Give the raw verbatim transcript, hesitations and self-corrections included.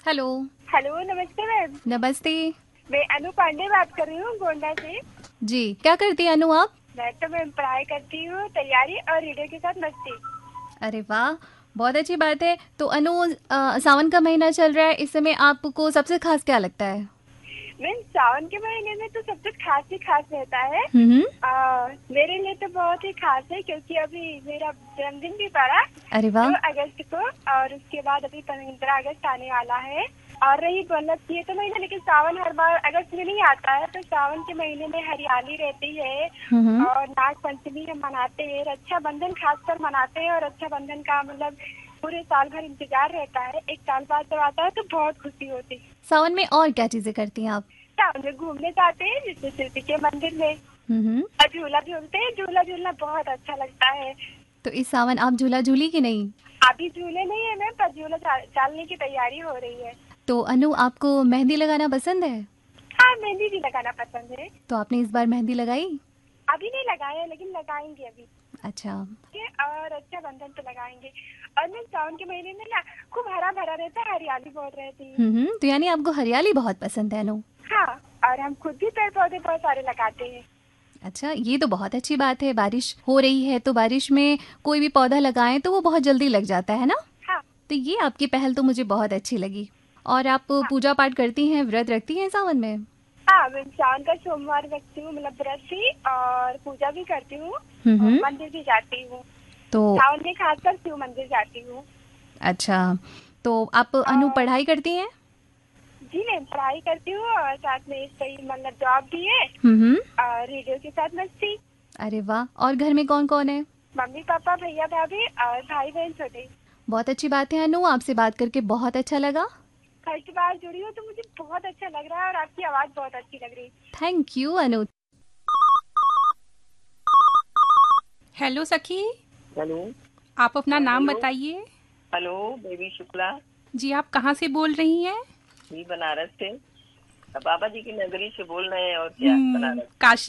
Hello. Hello, नमस्ते ma'am. नमस्ते। मैं अनु पांडे बात कर रही हूँ गोंडा से। जी, क्या करती हैं अनु आप? मैं तो मैम पढ़ाई करती हूँ, तैयारी और रेडियो के साथ मस्ती। अरे वाह, बहुत अच्छी बात है। तो अनु, अ, सावन का महीना चल रहा है, इस समय आपको सबसे खास क्या लगता है? मैम सावन के महीने में तो सब कुछ खास ही खास रहता है। हम्म। आ, मेरे लिए तो बहुत ही खास है क्योंकि अभी मेरा जन्मदिन भी पड़ा अरे दो वाह। अगस्त को, और उसके बाद अभी पंद्रह अगस्त आने वाला है। और रही मतलब ये तो महीना, लेकिन सावन हर बार अगस्त में नहीं आता है, तो सावन के महीने में हरियाली रहती है। हम्म। और नाग पंचमी हम मनाते हैं, रक्षाबंधन खासकर मनाते हैं, और रक्षाबंधन का मतलब पूरे साल भर इंतजार रहता है। एक साल बाद जब आता है तो बहुत खुशी होती है। सावन में और क्या चीजें करती हैं आप? सावन में घूमने जाते हैं जैसे शिव जी के मंदिर में, हम्म। और झूला झूलते हैं। झूला झूलना बहुत अच्छा लगता है। तो इस सावन आप झूला झूली कि नहीं? अभी झूले नहीं है मैम, पर झूला चालने की तैयारी हो रही है। तो अनु, आपको मेहंदी लगाना पसंद है? हाँ, मेहंदी भी लगाना पसंद है। तो आपने इस बार मेहंदी लगाई? अभी नहीं लगाए, लेकिन लगाएंगे अभी अच्छा। के। और रक्षाबंधन तो लगाएंगे। और मैम सावन के महीने में ना खूब हरा भरा रहता है, हरियाली बहुत रहती है। हम्म। तो यानी आपको हरियाली बहुत पसंद है अनु? हाँ, और हम खुद भी पेड़ पौधे बहुत सारे लगाते हैं। अच्छा, ये तो बहुत अच्छी बात है। बारिश हो रही है तो बारिश में कोई भी पौधा लगाएं तो वो बहुत जल्दी लग जाता है ना। हाँ तो ये आपकी पहल तो मुझे बहुत अच्छी लगी। और आप हाँ पूजा पाठ करती हैं, व्रत रखती हैं सावन में? हाँ, मैं सावन का सोमवार रखती हूँ, मतलब व्रत भी और पूजा भी करती हूँ। और हम्म। मंदिर भी जाती हूँ। तो सावन में खासकर शिव मंदिर जाती हूँ। अच्छा, तो आप अनु और पढ़ाई करती हैं? जी मैं पढ़ाई करती हूँ, और साथ में सही मतलब जॉब भी है। हम्म। और रेडियो के साथ मस्ती। अरे वाह, और घर में कौन कौन है? मम्मी पापा भैया भाभी और भाई बहन छोटे। बहुत अच्छी बात है अनु, आपसे बात करके बहुत अच्छा लगा। फर्स्ट बार जुड़ी हो तो मुझे बहुत अच्छा लग रहा है, और आपकी आवाज बहुत अच्छी लग रही है। Thank you Anu. हेलो सखी। हेलो। आप अपना हाँ, नाम हेलो। बताइए। Hello, baby Shukla. जी, आप कहाँ से बोल रही हैं? जी, बनारस से। बाबा जी की नगरी से बोल रहे हैं, और क्या हम्म, बनारस। काशी